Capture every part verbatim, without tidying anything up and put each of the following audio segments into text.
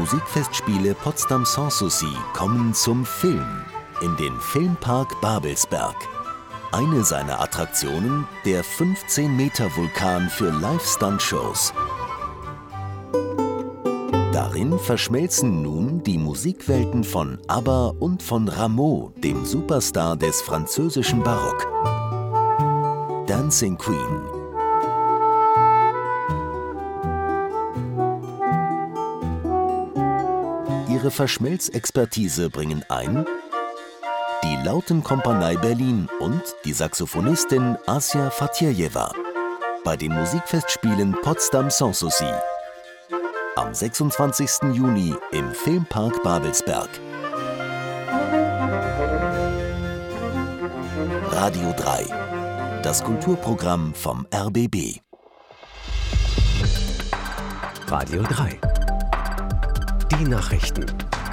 Musikfestspiele Potsdam Sanssouci kommen zum Film in den Filmpark Babelsberg. Eine seiner Attraktionen, der fünfzehn Meter Vulkan für Live-Stunt-Shows. Darin verschmelzen nun die Musikwelten von ABBA und von Rameau, dem Superstar des französischen Barock. Dancing Queen. Ihre Verschmelzexpertise bringen ein die Lautenkompanie Berlin und die Saxophonistin Asja Fatirjewa bei den Musikfestspielen Potsdam Sanssouci. Am sechsundzwanzigsten Juni im Filmpark Babelsberg. Radio drei, das Kulturprogramm vom R B B. Radio drei. Die Nachrichten.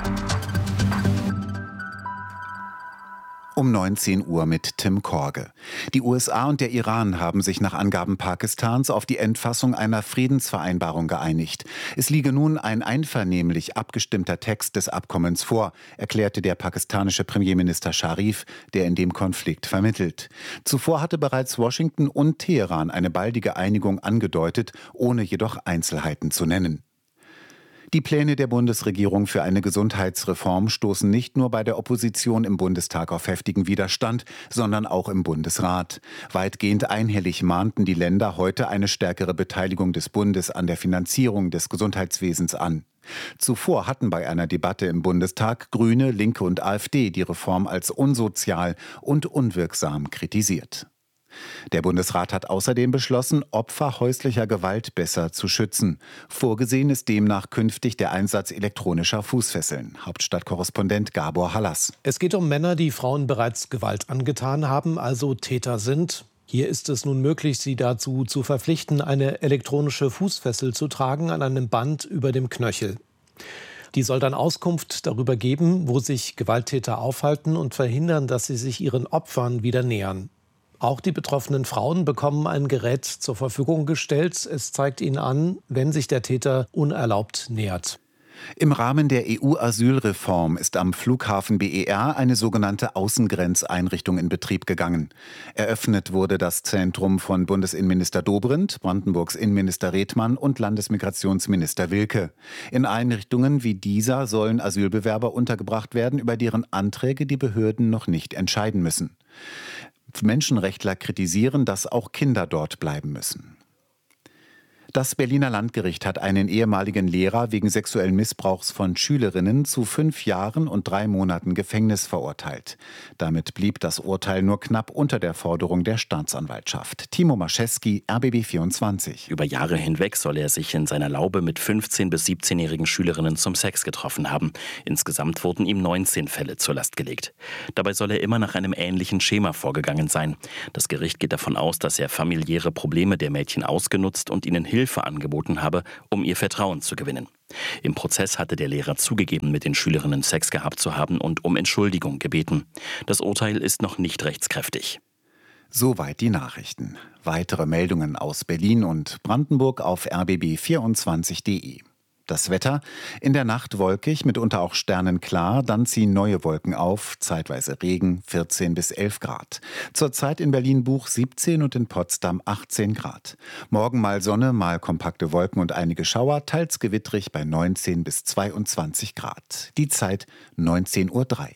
Um neunzehn Uhr mit Tim Korge. Die U S A und der Iran haben sich nach Angaben Pakistans auf die Endfassung einer Friedensvereinbarung geeinigt. Es liege nun ein einvernehmlich abgestimmter Text des Abkommens vor, erklärte der pakistanische Premierminister Scharif, der in dem Konflikt vermittelt. Zuvor hatte bereits Washington und Teheran eine baldige Einigung angedeutet, ohne jedoch Einzelheiten zu nennen. Die Pläne der Bundesregierung für eine Gesundheitsreform stoßen nicht nur bei der Opposition im Bundestag auf heftigen Widerstand, sondern auch im Bundesrat. Weitgehend einhellig mahnten die Länder heute eine stärkere Beteiligung des Bundes an der Finanzierung des Gesundheitswesens an. Zuvor hatten bei einer Debatte im Bundestag Grüne, Linke und AfD die Reform als unsozial und unwirksam kritisiert. Der Bundesrat hat außerdem beschlossen, Opfer häuslicher Gewalt besser zu schützen. Vorgesehen ist demnach künftig der Einsatz elektronischer Fußfesseln. Hauptstadtkorrespondent Gabor Hallas. Es geht um Männer, die Frauen bereits Gewalt angetan haben, also Täter sind. Hier ist es nun möglich, sie dazu zu verpflichten, eine elektronische Fußfessel zu tragen an einem Band über dem Knöchel. Die soll dann Auskunft darüber geben, wo sich Gewalttäter aufhalten und verhindern, dass sie sich ihren Opfern wieder nähern. Auch die betroffenen Frauen bekommen ein Gerät zur Verfügung gestellt. Es zeigt ihnen an, wenn sich der Täter unerlaubt nähert. Im Rahmen der E U-Asylreform ist am Flughafen B E R eine sogenannte Außengrenzeinrichtung in Betrieb gegangen. Eröffnet wurde das Zentrum von Bundesinnenminister Dobrindt, Brandenburgs Innenminister Redmann und Landesmigrationsminister Wilke. In Einrichtungen wie dieser sollen Asylbewerber untergebracht werden, über deren Anträge die Behörden noch nicht entscheiden müssen. Menschenrechtler kritisieren, dass auch Kinder dort bleiben müssen. Das Berliner Landgericht hat einen ehemaligen Lehrer wegen sexuellen Missbrauchs von Schülerinnen zu fünf Jahren und drei Monaten Gefängnis verurteilt. Damit blieb das Urteil nur knapp unter der Forderung der Staatsanwaltschaft. Timo Maschewski, R B B vierundzwanzig. Über Jahre hinweg soll er sich in seiner Laube mit fünfzehn- bis siebzehnjährigen Schülerinnen zum Sex getroffen haben. Insgesamt wurden ihm neunzehn Fälle zur Last gelegt. Dabei soll er immer nach einem ähnlichen Schema vorgegangen sein. Das Gericht geht davon aus, dass er familiäre Probleme der Mädchen ausgenutzt und ihnen Hilfe Hilfe angeboten habe, um ihr Vertrauen zu gewinnen. Im Prozess hatte der Lehrer zugegeben, mit den Schülerinnen Sex gehabt zu haben und um Entschuldigung gebeten. Das Urteil ist noch nicht rechtskräftig. Soweit die Nachrichten. Weitere Meldungen aus Berlin und Brandenburg auf r b b vierundzwanzig punkt d e. Das Wetter: in der Nacht wolkig, mitunter auch sternenklar, dann ziehen neue Wolken auf, zeitweise Regen, vierzehn bis elf Grad. Zurzeit in Berlin-Buch siebzehn und in Potsdam achtzehn Grad. Morgen mal Sonne, mal kompakte Wolken und einige Schauer, teils gewittrig bei neunzehn bis zweiundzwanzig Grad. Die Zeit neunzehn Uhr drei.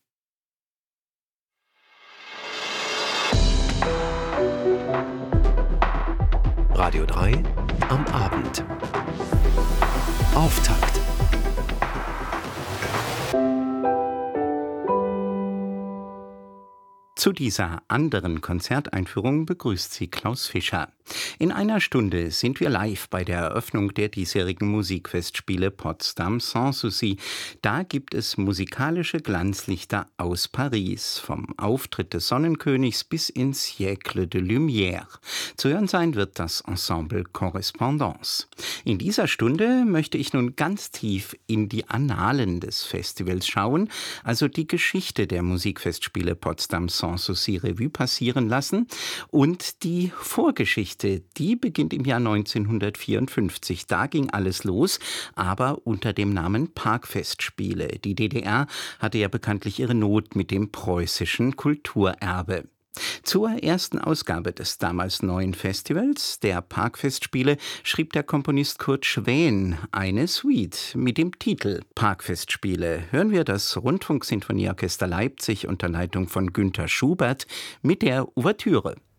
Radio drei am Abend. Auftakt. Zu dieser anderen Konzerteinführung begrüßt sie Klaus Fischer. In einer Stunde sind wir live bei der Eröffnung der diesjährigen Musikfestspiele Potsdam Sanssouci. Da gibt es musikalische Glanzlichter aus Paris, vom Auftritt des Sonnenkönigs bis ins Siècle de Lumière. Zu hören sein wird das Ensemble Correspondance. In dieser Stunde möchte ich nun ganz tief in die Annalen des Festivals schauen, also die Geschichte der Musikfestspiele Potsdam Sanssouci. Sanssouci Revue passieren lassen. Und die Vorgeschichte, die beginnt im Jahr neunzehnhundertvierundfünfzig. Da ging alles los, aber unter dem Namen Parkfestspiele. Die D D R hatte ja bekanntlich ihre Not mit dem preußischen Kulturerbe. Zur ersten Ausgabe des damals neuen Festivals, der Parkfestspiele, schrieb der Komponist Kurt Schwän eine Suite mit dem Titel Parkfestspiele. Hören wir das Rundfunksinfonieorchester Leipzig unter Leitung von Günter Schubert mit der Ouvertüre.